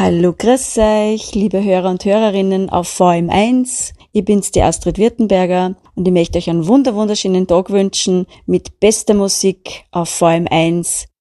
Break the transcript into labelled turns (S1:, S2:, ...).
S1: Hallo, grüß euch, liebe Hörer und Hörerinnen auf VM1. Ich bin's, die Astrid Wirtenberger, und ich möchte euch einen wunderschönen Tag wünschen mit bester Musik auf VM1